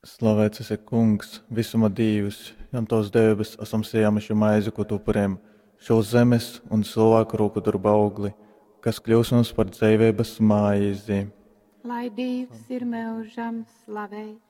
Slavēts esi Kungs, visuma Dievs, jam tos debes esam sējuši maizi, ko tu parem, šo zemes un cilvēku roku darba augli, kas kļūs mums par dzīvības maizi. Lai Dievs ir mūžam slavēts.